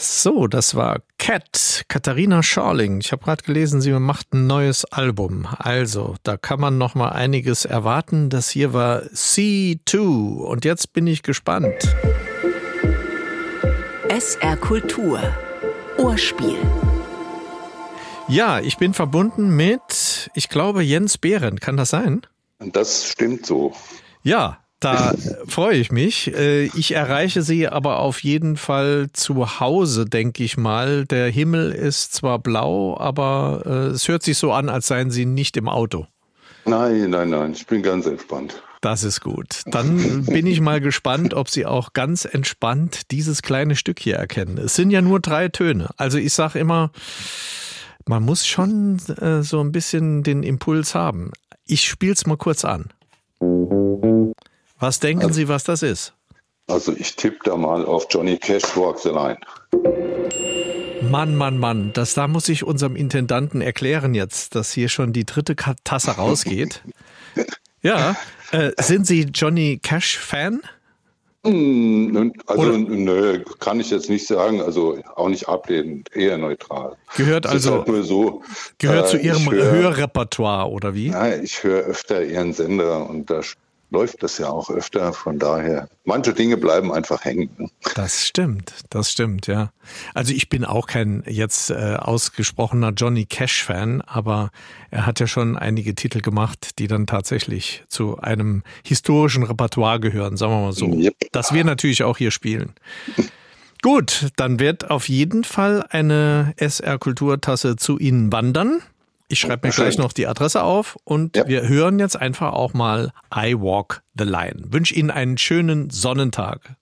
So, das war Katharina Schorling. Ich habe gerade gelesen, sie macht ein neues Album. Also, da kann man noch mal einiges erwarten. Das hier war C2 und jetzt bin ich gespannt. SR Kultur. Ohrspiel. Ja, ich bin verbunden mit, ich glaube, Jens Behrendt. Kann das sein? Das stimmt so. Ja, da freue ich mich. Ich erreiche Sie aber auf jeden Fall zu Hause, denke ich mal. Der Himmel ist zwar blau, aber es hört sich so an, als seien Sie nicht im Auto. Nein, ich bin ganz entspannt. Das ist gut. Dann bin ich mal gespannt, ob Sie auch ganz entspannt dieses kleine Stück hier erkennen. Es sind ja nur 3 Töne. Also ich sage immer, man muss schon so ein bisschen den Impuls haben. Ich spiele es mal kurz an. Was denken Sie, was das ist? Also ich tippe da mal auf Johnny Cash, Walk the Line. Mann. Da muss ich unserem Intendanten erklären jetzt, dass hier schon die 3. Tasse rausgeht. Ja, sind Sie Johnny Cash-Fan? Also, nö, kann ich jetzt nicht sagen. Also auch nicht ablehnend, eher neutral. Gehört also halt so, gehört zu Ihrem Hörrepertoire, oder wie? Ja, ich höre öfter Ihren Sender und da läuft das ja auch öfter. Von daher, manche Dinge bleiben einfach hängen. Ne? Das stimmt, ja. Also ich bin auch kein jetzt ausgesprochener Johnny Cash-Fan, aber er hat ja schon einige Titel gemacht, die dann tatsächlich zu einem historischen Repertoire gehören, sagen wir mal so. Yep. Das wir natürlich auch hier spielen. Gut, dann wird auf jeden Fall eine SR-Kulturtasse zu Ihnen wandern. Ich schreibe mir gleich noch die Adresse auf und wir hören jetzt einfach auch mal I Walk the Line. Wünsche Ihnen einen schönen Sonnentag.